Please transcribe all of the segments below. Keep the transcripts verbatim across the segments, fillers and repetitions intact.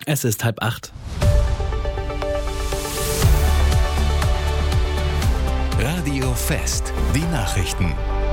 Es ist halb acht. Radio Fest, die Nachrichten.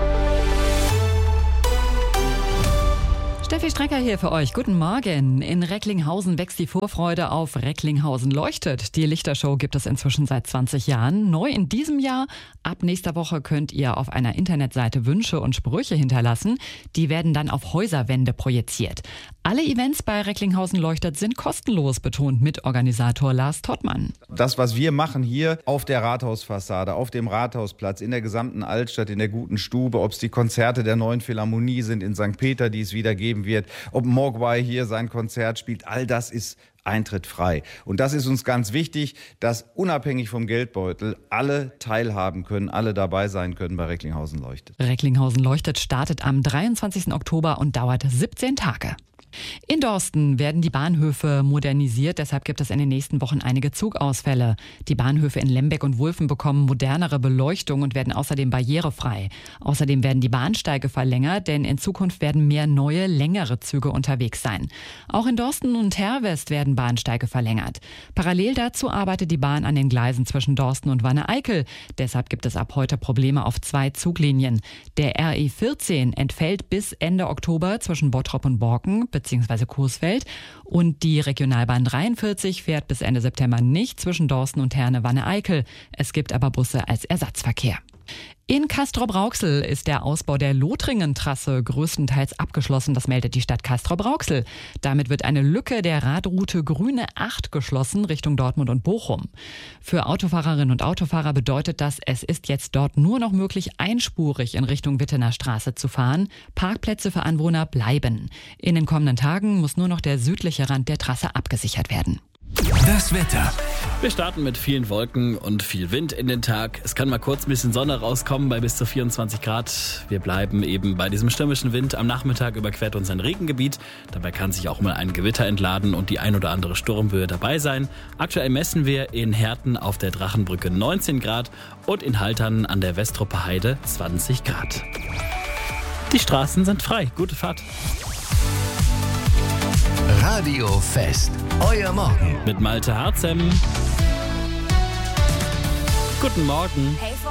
Steffi Strecker hier für euch. Guten Morgen. In Recklinghausen wächst die Vorfreude auf Recklinghausen leuchtet. Die Lichtershow gibt es inzwischen seit zwanzig Jahren. Neu in diesem Jahr. Ab nächster Woche könnt ihr auf einer Internetseite Wünsche und Sprüche hinterlassen. Die werden dann auf Häuserwände projiziert. Alle Events bei Recklinghausen leuchtet sind kostenlos, betont Mitorganisator Lars Tottmann. Das, was wir machen hier auf der Rathausfassade, auf dem Rathausplatz, in der gesamten Altstadt, in der Guten Stube, ob es die Konzerte der Neuen Philharmonie sind in Sankt Peter, die es wieder geben wird, ob Mogwai hier sein Konzert spielt, all das ist Eintritt frei. Und das ist uns ganz wichtig, dass unabhängig vom Geldbeutel alle teilhaben können, alle dabei sein können bei Recklinghausen leuchtet. Recklinghausen leuchtet startet am dreiundzwanzigsten Oktober und dauert siebzehn Tage. In Dorsten werden die Bahnhöfe modernisiert, deshalb gibt es in den nächsten Wochen einige Zugausfälle. Die Bahnhöfe in Lembeck und Wulfen bekommen modernere Beleuchtung und werden außerdem barrierefrei. Außerdem werden die Bahnsteige verlängert, denn in Zukunft werden mehr neue, längere Züge unterwegs sein. Auch in Dorsten und Herwest werden Bahnsteige verlängert. Parallel dazu arbeitet die Bahn an den Gleisen zwischen Dorsten und Wanne-Eickel. Deshalb gibt es ab heute Probleme auf zwei Zuglinien. Der R E vierzehn entfällt bis Ende Oktober zwischen Bottrop und Borken bzw. Coesfeld und die Regionalbahn dreiundvierzig fährt bis Ende September nicht zwischen Dorsten und Herne-Wanne-Eickel. Es gibt aber Busse als Ersatzverkehr. In Castrop-Rauxel ist der Ausbau der Lothringen-Trasse größtenteils abgeschlossen, das meldet die Stadt Castrop-Rauxel. Damit wird eine Lücke der Radroute Grüne acht geschlossen Richtung Dortmund und Bochum. Für Autofahrerinnen und Autofahrer bedeutet das, es ist jetzt dort nur noch möglich, einspurig in Richtung Wittener Straße zu fahren. Parkplätze für Anwohner bleiben. In den kommenden Tagen muss nur noch der südliche Rand der Trasse abgesichert werden. Das Wetter. Wir starten mit vielen Wolken und viel Wind in den Tag. Es kann mal kurz ein bisschen Sonne rauskommen bei bis zu vierundzwanzig Grad. Wir bleiben eben bei diesem stürmischen Wind. Am Nachmittag überquert uns ein Regengebiet. Dabei kann sich auch mal ein Gewitter entladen und die ein oder andere Sturmböe dabei sein. Aktuell messen wir in Herten auf der Drachenbrücke neunzehn Grad und in Haltern an der Westrupper Heide zwanzig Grad. Die Straßen sind frei. Gute Fahrt. Radio Fest, euer Morgen. Mit Malte Harzem. Guten Morgen. Hey